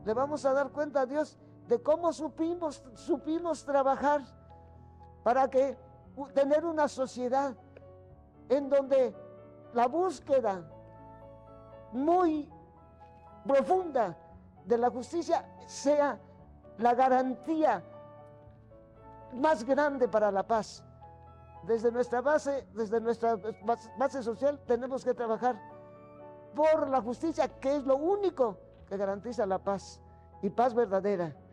le vamos a dar cuenta a Dios de cómo supimos trabajar para que tener una sociedad en donde la búsqueda muy profunda de la justicia sea la garantía más grande para la paz. Desde nuestra base social, tenemos que trabajar por la justicia, que es lo único que garantiza la paz y paz verdadera.